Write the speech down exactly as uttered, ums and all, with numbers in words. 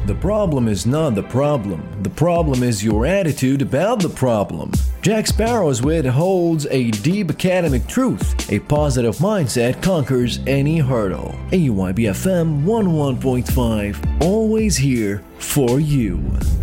The problem is not the problem. The problem is your attitude about the problem. Jack Sparrow's wit holds a deep academic truth. A positive mindset conquers any hurdle. A U Y B F M one oh one point five, always here for you.